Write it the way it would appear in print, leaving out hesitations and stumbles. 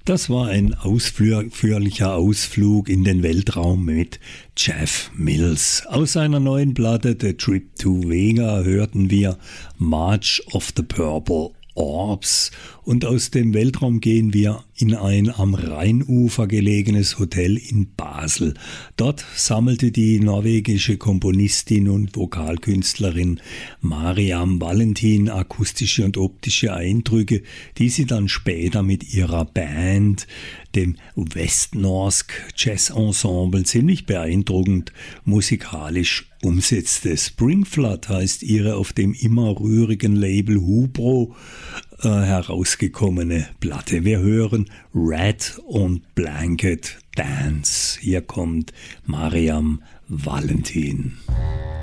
Das war ein ausführlicher Ausflug in den Weltraum mit Jeff Mills. Aus seiner neuen Platte The Trip to Vega hörten wir March of the Purple Orbs, und aus dem Weltraum gehen wir in ein am Rheinufer gelegenes Hotel in Basel. Dort sammelte die norwegische Komponistin und Vokalkünstlerin Mariam Valentin akustische und optische Eindrücke, die sie dann später mit ihrer Band, dem Westnorsk Jazz Ensemble, ziemlich beeindruckend musikalisch umsetzte. Springflood heißt ihre auf dem immer rührigen Label Hubro herausgekommene Platte. Wir hören Red und Blanket Dance. Hier kommt Mariam Valentin.